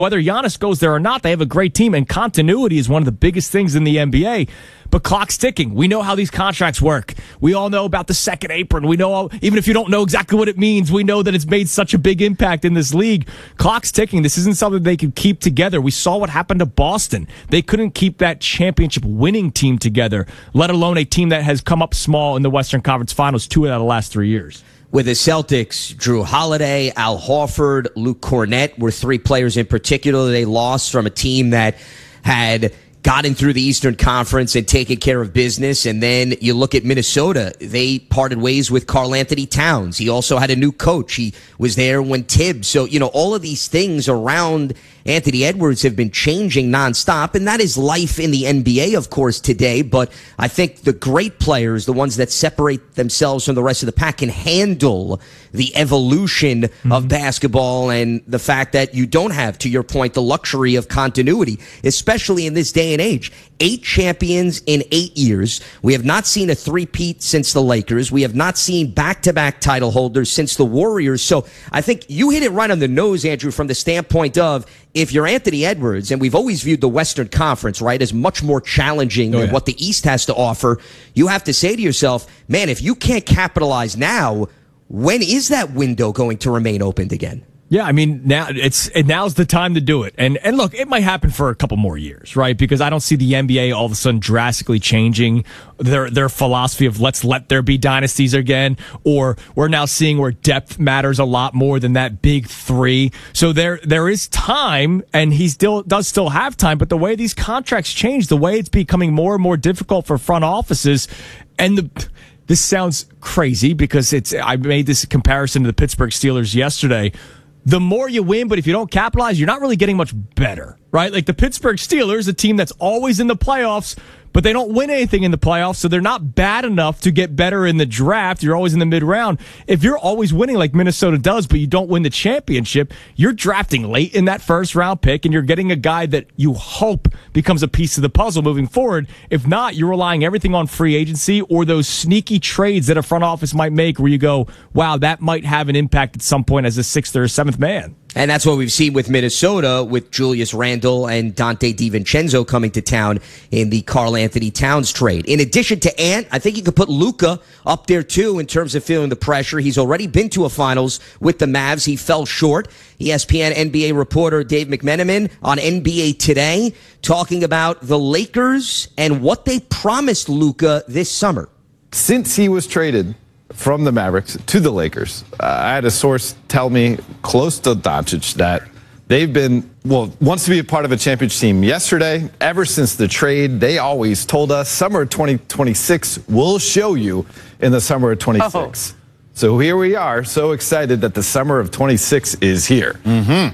Whether Giannis goes there or not, they have a great team, and continuity is one of the biggest things in the NBA. But clock's ticking. We know how these contracts work. We all know about the second apron. We know, even if you don't know exactly what it means, we know that it's made such a big impact in this league. Clock's ticking. This isn't something they can keep together. We saw what happened to Boston. They couldn't keep that championship winning team together, let alone a team that has come up small in the Western Conference Finals 2 out of the last 3 years. With the Celtics, Drew Holiday, Al Horford, Luke Cornett were 3 players in particular they lost from a team that had gotten through the Eastern Conference and taken care of business. And then you look at Minnesota. They parted ways with Karl Anthony Towns. He also had a new coach. He was there when Tibbs. So, all of these things around Anthony Edwards have been changing nonstop, and that is life in the NBA, of course, today. But I think the great players, the ones that separate themselves from the rest of the pack, can handle the evolution of basketball and the fact that you don't have, to your point, the luxury of continuity, especially in this day and age. 8 champions in 8 years. We have not seen a three-peat since the Lakers. We have not seen back-to-back title holders since the Warriors. So I think you hit it right on the nose, Andrew, from the standpoint of, if you're Anthony Edwards, and we've always viewed the Western Conference, right, as much more challenging than what the East has to offer, you have to say to yourself, man, if you can't capitalize now, when is that window going to remain opened again? Yeah, I mean, now's the time to do it. And look, it might happen for a couple more years, right? Because I don't see the NBA all of a sudden drastically changing their philosophy of let's let there be dynasties again, or we're now seeing where depth matters a lot more than that big 3. So there is time, and he does still have time, but the way these contracts change, the way it's becoming more and more difficult for front offices, and this sounds crazy because I made this comparison to the Pittsburgh Steelers yesterday. The more you win, but if you don't capitalize, you're not really getting much better, right? Like the Pittsburgh Steelers, a team that's always in the playoffs, but they don't win anything in the playoffs, so they're not bad enough to get better in the draft. You're always in the mid-round. If you're always winning like Minnesota does, but you don't win the championship, you're drafting late in that first-round pick, and you're getting a guy that you hope becomes a piece of the puzzle moving forward. If not, you're relying everything on free agency or those sneaky trades that a front office might make where you go, wow, that might have an impact at some point as a 6th or 7th man. And that's what we've seen with Minnesota, with Julius Randle and Dante DiVincenzo coming to town in the Karl Anthony Towns trade. In addition to Ant, I think you could put Luka up there too in terms of feeling the pressure. He's already been to a finals with the Mavs. He fell short. ESPN NBA reporter Dave McMenamin on NBA Today talking about the Lakers and what they promised Luka this summer. Since he was traded from the Mavericks to the Lakers, I had a source tell me close to Doncic that they've been, wants to be a part of a championship team. Yesterday, ever since the trade, they always told us summer of 2026 will show you in the summer of 26. So here we are, so excited that the summer of 26 is here.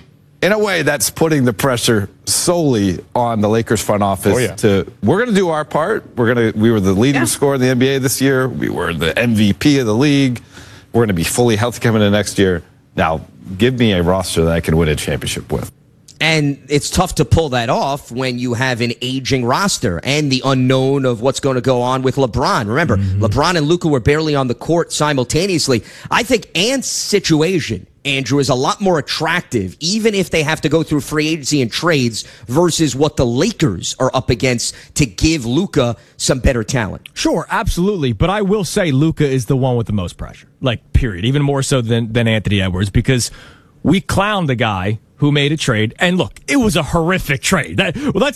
In a way, that's putting the pressure solely on the Lakers front office. We're going to do our part. We were the leading scorer in the NBA this year. We were the MVP of the league. We're going to be fully healthy coming into next year. Now, give me a roster that I can win a championship with. And it's tough to pull that off when you have an aging roster and the unknown of what's going to go on with LeBron. Remember, LeBron and Luka were barely on the court simultaneously. I think Ant's situation, Andrew, is a lot more attractive, even if they have to go through free agency and trades versus what the Lakers are up against to give Luka some better talent. Sure, absolutely. But I will say Luka is the one with the most pressure, like, period, even more so than Anthony Edwards, because we clowned the guy who made a trade. And look, it was a horrific trade. There's going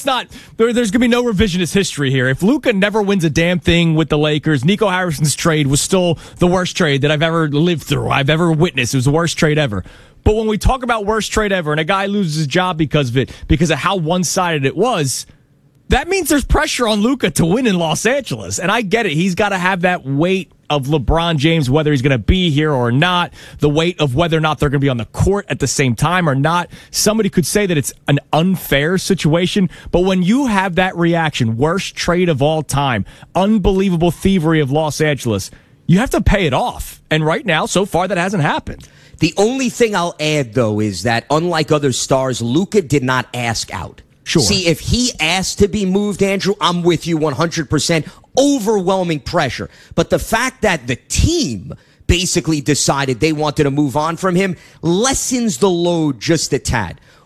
to be no revisionist history here. If Luka never wins a damn thing with the Lakers, Nico Harrison's trade was still the worst trade that I've ever lived through, I've ever witnessed. It was the worst trade ever. But when we talk about worst trade ever and a guy loses his job because of it, because of how one-sided it was, that means there's pressure on Luka to win in Los Angeles. And I get it. He's got to have that weight of LeBron James, whether he's going to be here or not, the weight of whether or not they're going to be on the court at the same time or not. Somebody could say that it's an unfair situation, but when you have that reaction, worst trade of all time, unbelievable thievery of Los Angeles, you have to pay it off. And right now, so far, that hasn't happened. The only thing I'll add, though, is that unlike other stars, Luka did not ask out. Sure. See, if he asked to be moved, Andrew, I'm with you 100%. Overwhelming pressure. But the fact that the team basically decided they wanted to move on from him lessens the load just a tad.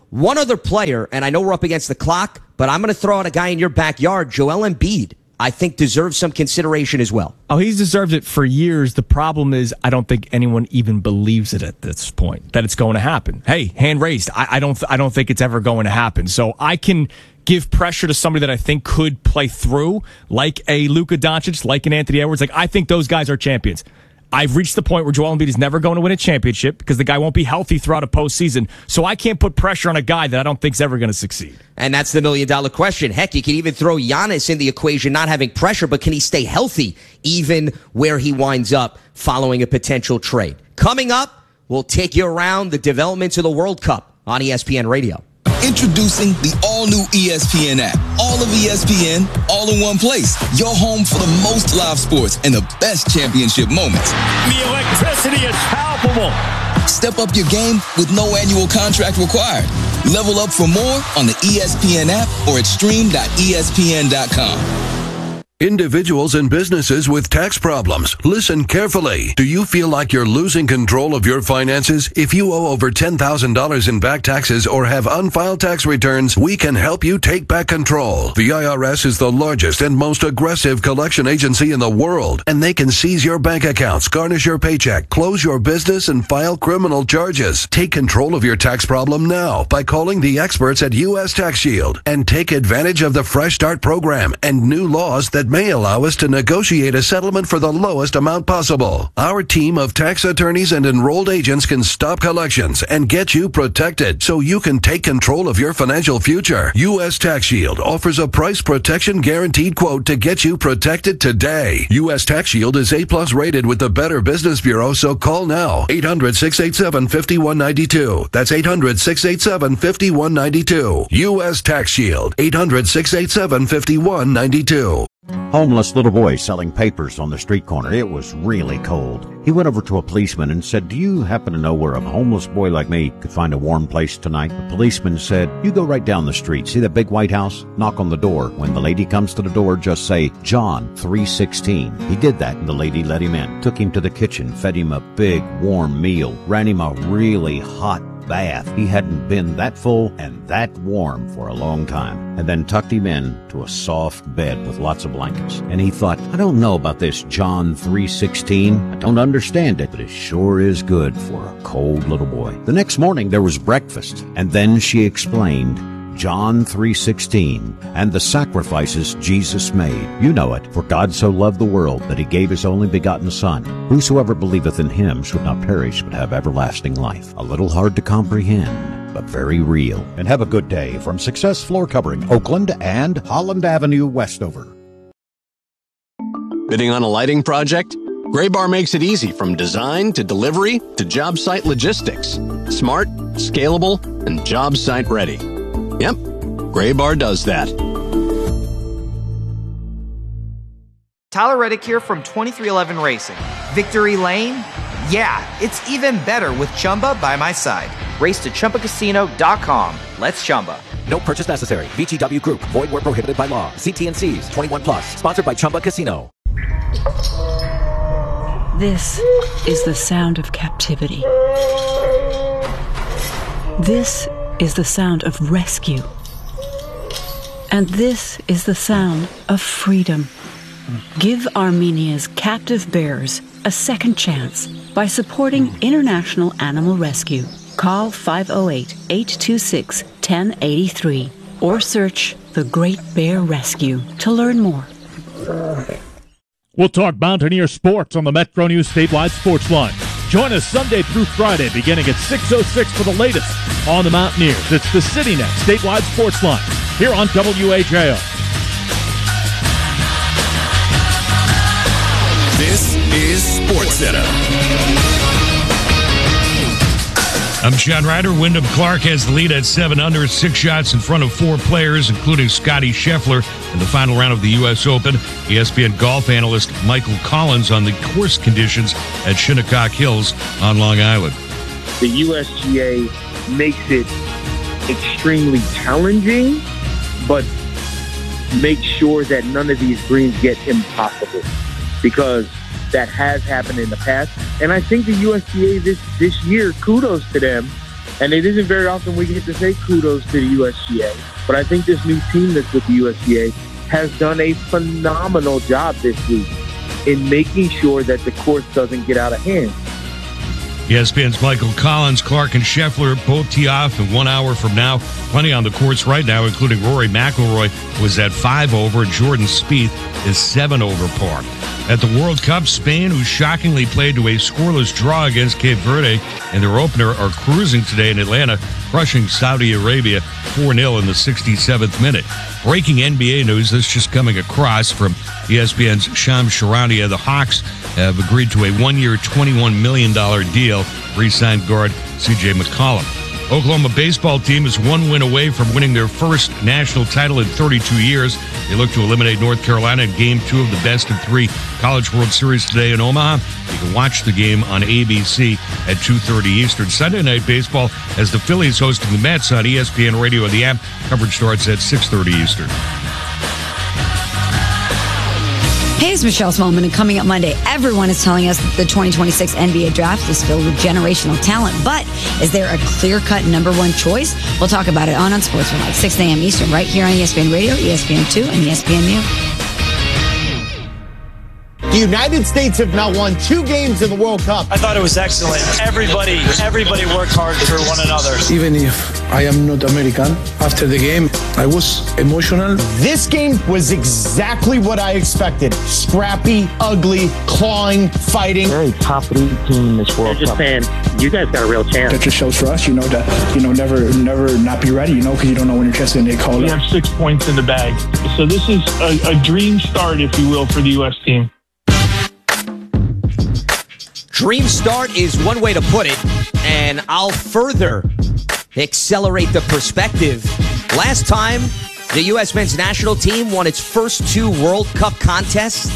One other player, and I know we're up against the clock, but I'm going to throw out a guy in your backyard, Joel Embiid. I think deserves some consideration as well. Oh, he's deserved it for years. The problem is I don't think anyone even believes it at this point, that it's going to happen. Hey, hand raised. I don't think it's ever going to happen. So I can give pressure to somebody that I think could play through, like a Luka Doncic, like an Anthony Edwards. Like, I think those guys are champions. I've reached the point where Joel Embiid is never going to win a championship because the guy won't be healthy throughout a postseason. So I can't put pressure on a guy that I don't think is ever going to succeed. And that's the million-dollar question. Heck, you can even throw Giannis in the equation, not having pressure, but can he stay healthy even where he winds up following a potential trade? Coming up, we'll take you around the developments of the World Cup on ESPN Radio. Introducing the all-new ESPN app. All of ESPN, all in one place. Your home for the most live sports and the best championship moments. The electricity is palpable. Step up your game with no annual contract required. Level up for more on the ESPN app or at stream.espn.com. Individuals and businesses with tax problems, listen carefully. Do you feel like you're losing control of your finances? If you owe over $10,000 in back taxes or have unfiled tax returns, we can help you take back control. The IRS is the largest and most aggressive collection agency in the world, and they can seize your bank accounts, garnish your paycheck, close your business, and file criminal charges. Take control of your tax problem now by calling the experts at U.S. Tax Shield and take advantage of the Fresh Start program and new laws that may allow us to negotiate a settlement for the lowest amount possible. Our team of tax attorneys and enrolled agents can stop collections and get you protected so you can take control of your financial future. U.S. Tax Shield offers a price protection guaranteed quote to get you protected today. U.S. Tax Shield is A+ rated with the Better Business Bureau, so call now. 800-687-5192. That's 800-687-5192. U.S. Tax Shield. 800-687-5192. Homeless little boy selling papers on the street corner. It was really cold. He went over to a policeman and said, "Do you happen to know where a homeless boy like me could find a warm place tonight?" The policeman said, "You go right down the street. See that big white house? Knock on the door. When the lady comes to the door, just say, John 316. He did that, and the lady let him in. Took him to the kitchen, fed him a big warm meal, ran him a really hot bath. He hadn't been that full and that warm for a long time, and then tucked him in to a soft bed with lots of blankets. And he thought, I don't know about this John 3:16. I don't understand it, but it sure is good for a cold little boy. The next morning there was breakfast, and then she explained John 3:16 and the sacrifices Jesus made. You know it. For God so loved the world that he gave his only begotten Son. Whosoever believeth in him should not perish but have everlasting life. A little hard to comprehend, but very real. And have a good day from Success Floor Covering, Oakland and Holland Avenue, Westover. Bidding on a lighting project? Graybar makes it easy from design to delivery to job site logistics. Smart, scalable, and job site ready. Yep, Graybar does that. Tyler Reddick here from 2311 Racing. Victory Lane? Yeah, it's even better with Chumba by my side. Race to ChumbaCasino.com. Let's Chumba. No purchase necessary. VGW Group. Void where prohibited by law. See T&Cs. 21 plus. Sponsored by Chumba Casino. This is the sound of captivity. This is the sound of rescue. And this is the sound of freedom. Give Armenia's captive bears a second chance by supporting International Animal Rescue. Call 508-826-1083 or search The Great Bear Rescue to learn more. We'll talk Mountaineer sports on the Metro News Statewide Sports Line. Join us Sunday through Friday beginning at 6:06 for the latest on the Mountaineers. It's the CityNet Statewide Sports Line here on WAJO. This is SportsCenter. I'm Sean Ryder. Wyndham Clark has the lead at 7 under, 6 shots in front of 4 players, including Scotty Scheffler in the final round of the U.S. Open. ESPN golf analyst Michael Collins on the course conditions at Shinnecock Hills on Long Island. The USGA makes it extremely challenging, but make sure that none of these greens get impossible, because that has happened in the past. And I think the USGA this year, kudos to them, And it isn't very often we get to say kudos to the USGA. But I think this new team that's with the USGA has done a phenomenal job this week in making sure that the course doesn't get out of hand. ESPN's Michael Collins, Clark, and Scheffler both tee off in 1 hour from now. Plenty on the course right now, including Rory McIlroy, who is at 5 over. Jordan Spieth is 7 over par. At the World Cup, Spain, who shockingly played to a scoreless draw against Cape Verde in their opener, are cruising today in Atlanta, crushing Saudi Arabia 4-0 in the 67th minute. Breaking NBA news, this just coming across from ESPN's Shams Charania. The Hawks have agreed to a 1-year, $21 million deal, re-signed guard C.J. McCollum. Oklahoma baseball team is 1 win away from winning their first national title in 32 years. They look to eliminate North Carolina in Game 2 of the best-of-3 College World Series today in Omaha. You can watch the game on ABC at 2:30 Eastern. Sunday Night Baseball has the Phillies hosting the Mets on ESPN Radio and the app. Coverage starts at 6:30 Eastern. Hey, it's Michelle Smallman, and coming up Monday, everyone is telling us that the 2026 NBA draft is filled with generational talent. But is there a clear-cut number one choice? We'll talk about it on Sportsman, like 6 a.m. Eastern, right here on ESPN Radio, ESPN2, and ESPNU. The United States have now won 2 games in the World Cup. I thought it was excellent. Everybody worked hard for one another. Even if I am not American, after the game, I was emotional. This game was exactly what I expected. Scrappy, ugly, clawing, fighting. Very top 3 team in this World Cup. They're just saying, you guys got a real chance. That just shows for us, that, never not be ready, because you don't know when your chance is going to get called. We have 6 points in the bag. So this is a dream start, if you will, for the U.S. team. Dream start is one way to put it, and I'll further accelerate the perspective. Last time the U.S. men's national team won its first 2 World Cup contests,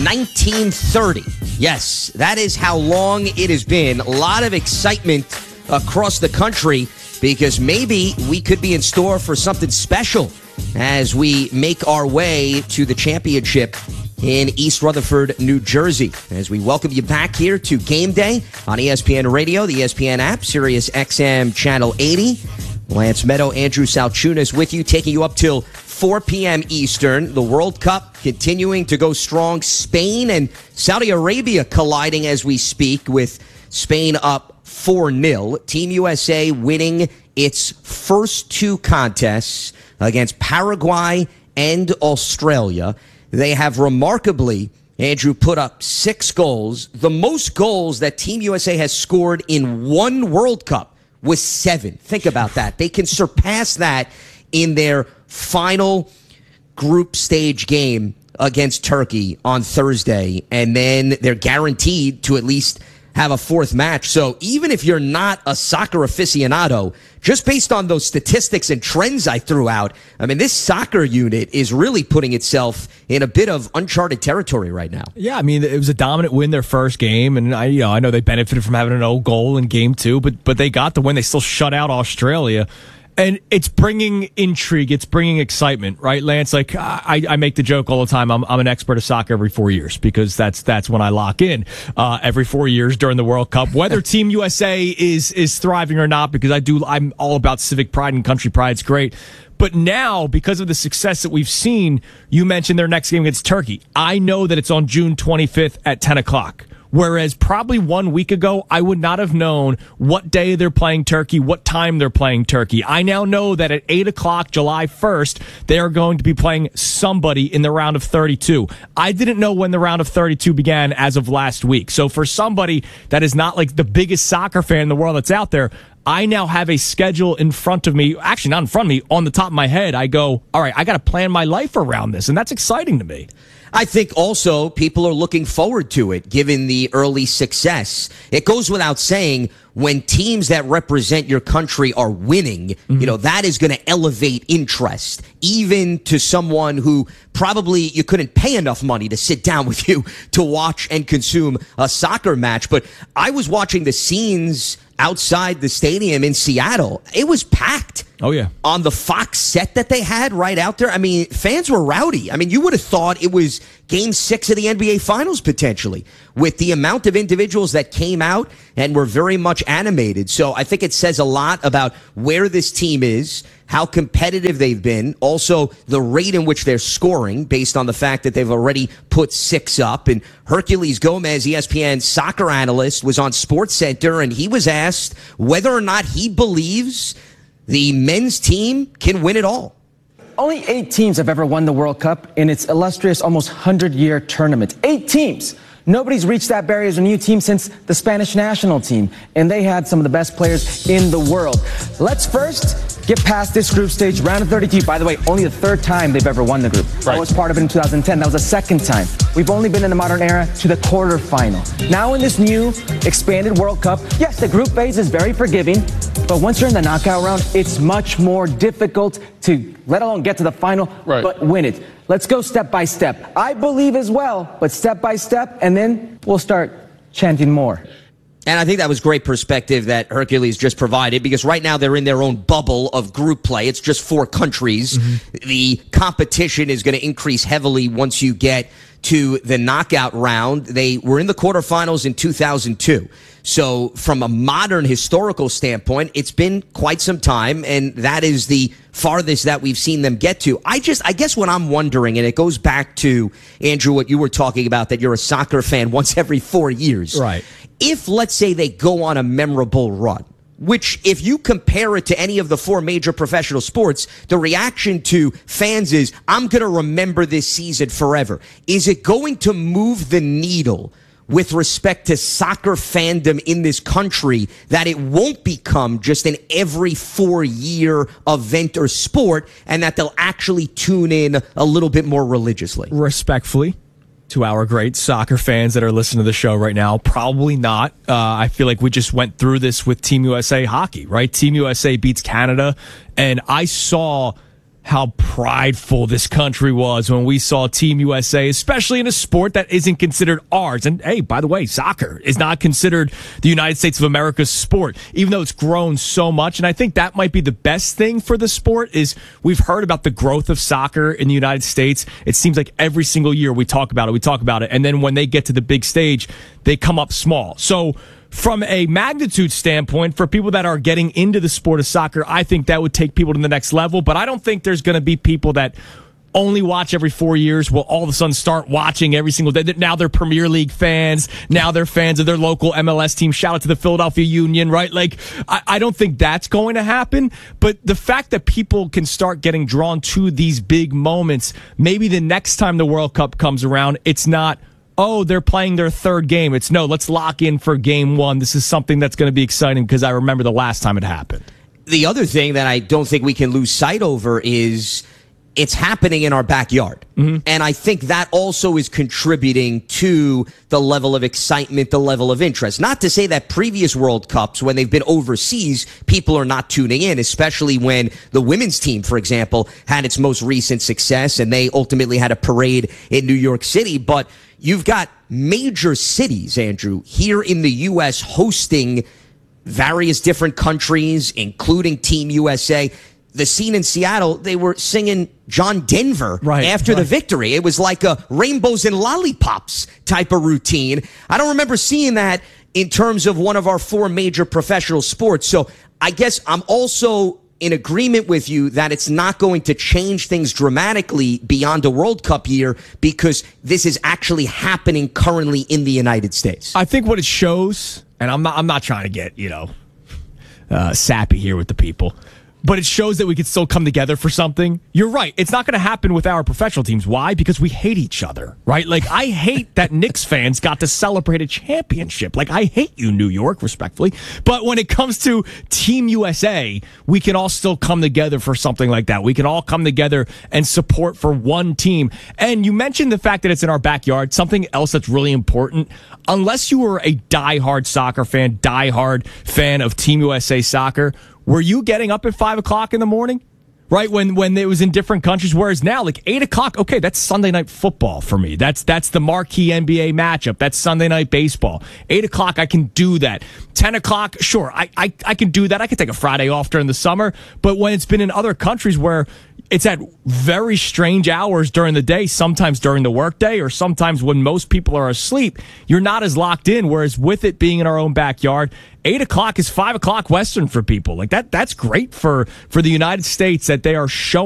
1930. Yes, that is how long it has been. A lot of excitement across the country because maybe we could be in store for something special as we make our way to the championship in East Rutherford, New Jersey. As we welcome you back here to Game Day on ESPN Radio, the ESPN app, Sirius XM Channel 80. Lance Meadow, Andrew Salchunas with you, taking you up till 4 p.m. Eastern. The World Cup continuing to go strong. Spain and Saudi Arabia colliding as we speak, with Spain up 4-0. Team USA winning its first 2 contests against Paraguay and Australia. They have remarkably, Andrew, put up 6 goals. The most goals that Team USA has scored in one World Cup was 7. Think about that. They can surpass that in their final group stage game against Turkey on Thursday. And then they're guaranteed to at least have a 4th match. So even if you're not a soccer aficionado, just based on those statistics and trends I threw out, I mean, this soccer unit is really putting itself in a bit of uncharted territory right now. Yeah, I mean, it was a dominant win their first game, and I know they benefited from having an 0 goal in game 2, but they got the win. They still shut out Australia. And it's bringing intrigue. It's bringing excitement, right, Lance? Like, I make the joke all the time. I'm an expert of soccer every 4 years because that's when I lock in, every 4 years during the World Cup, whether Team USA is thriving or not, because I'm all about civic pride and country pride. It's great. But now, because of the success that we've seen, you mentioned their next game against Turkey. I know that it's on June 25th at 10 o'clock. Whereas probably 1 week ago, I would not have known what day they're playing Turkey, what time they're playing Turkey. I now know that at 8 o'clock, July 1st, they are going to be playing somebody in the round of 32. I didn't know when the round of 32 began as of last week. So for somebody that is not like the biggest soccer fan in the world that's out there, I now have a schedule in front of me, actually not in front of me, on the top of my head. I go, all right, I got to plan my life around this, and that's exciting to me. I think also people are looking forward to it, given the early success. It goes without saying, when teams that represent your country are winning, that is going to elevate interest, even to someone who probably you couldn't pay enough money to sit down with you to watch and consume a soccer match. But I was watching the scenes outside the stadium in Seattle. It was packed. Oh, yeah. On the Fox set that they had right out there, I mean, fans were rowdy. I mean, you would have thought it was Game 6 of the NBA Finals, potentially, with the amount of individuals that came out and were very much animated. So I think it says a lot about where this team is, how competitive they've been, also the rate in which they're scoring based on the fact that they've already put 6 up. And Herculez Gomez, ESPN soccer analyst, was on SportsCenter, and he was asked whether or not he believes the men's team can win it all. Only 8 teams have ever won the World Cup in its illustrious almost 100-year tournament. 8 teams. Nobody's reached that barrier as a new team since the Spanish national team, and they had some of the best players in the world. Let's first get past this group stage, round of 32. By the way, only the 3rd time they've ever won the group. Right. I was part of it in 2010. That was the 2nd time. We've only been in the modern era to the quarterfinal. Now in this new expanded World Cup, yes, the group phase is very forgiving, but once you're in the knockout round, it's much more difficult to, let alone get to the final, but win it. Let's go step by step. I believe as well, but step by step, and then we'll start chanting more. And I think that was great perspective that Herculez just provided, because right now they're in their own bubble of group play. It's just 4 countries. Mm-hmm. The competition is going to increase heavily once you get to the knockout round. They were in the quarterfinals in 2002. So from a modern historical standpoint, it's been quite some time, and that is the farthest that we've seen them get to. I guess what I'm wondering, and it goes back to, Andrew, what you were talking about, that you're a soccer fan once every 4 years. Right. If, let's say, they go on a memorable run, which if you compare it to any of the 4 major professional sports, the reaction to fans is, I'm going to remember this season forever. Is it going to move the needle with respect to soccer fandom in this country, that it won't become just an every 4-year event or sport, and that they'll actually tune in a little bit more religiously? Respectfully, to our great soccer fans that are listening to the show right now, probably not. I feel like we just went through this with Team USA hockey, right? Team USA beats Canada, and I saw how prideful this country was when we saw Team USA, especially in a sport that isn't considered ours. And hey, by the way, soccer is not considered the United States of America's sport, even though it's grown so much. And I think that might be the best thing for the sport, is we've heard about the growth of soccer in the United States. It seems like every single year we talk about it. And then when they get to the big stage, they come up small. So from a magnitude standpoint, for people that are getting into the sport of soccer, I think that would take people to the next level. But I don't think there's going to be people that only watch every 4 years will all of a sudden start watching every single day. Now they're Premier League fans. Now they're fans of their local MLS team. Shout out to the Philadelphia Union, right? Like, I don't think that's going to happen. But the fact that people can start getting drawn to these big moments, maybe the next time the World Cup comes around, it's not, oh, they're playing their 3rd game. It's, no, let's lock in for game 1. This is something that's going to be exciting because I remember the last time it happened. The other thing that I don't think we can lose sight over is it's happening in our backyard. Mm-hmm. And I think that also is contributing to the level of excitement, the level of interest. Not to say that previous World Cups, when they've been overseas, people are not tuning in, especially when the women's team, for example, had its most recent success and they ultimately had a parade in New York City. But you've got major cities, Andrew, here in the U.S. hosting various different countries, including Team USA. The scene in Seattle, they were singing John Denver after the victory. It was like a rainbows and lollipops type of routine. I don't remember seeing that in terms of one of our 4 major professional sports. So I guess I'm also in agreement with you that it's not going to change things dramatically beyond a World Cup year, because this is actually happening currently in the United States. I think what it shows, and I'm not trying to get, sappy here with the people, but it shows that we could still come together for something. You're right. It's not going to happen with our professional teams. Why? Because we hate each other, right? Like, I hate that Knicks fans got to celebrate a championship. Like, I hate you, New York, respectfully. But when it comes to Team USA, we can all still come together for something like that. We can all come together and support for one team. And you mentioned the fact that it's in our backyard. Something else that's really important. Unless you were a diehard soccer fan, diehard fan of Team USA soccer, were you getting up at 5 o'clock in the morning? right? When it was in different countries, whereas now, like 8 o'clock, okay, that's Sunday night football for me. That's the marquee NBA matchup. That's Sunday night baseball. 8 o'clock, I can do that. 10 o'clock, sure, I can do that. I can take a Friday off during the summer, but when it's been in other countries where it's at very strange hours during the day, sometimes during the workday or sometimes when most people are asleep, you're not as locked in. Whereas with it being in our own backyard, 8 o'clock is 5 o'clock Western for people. Like that's great for the United States that they are showing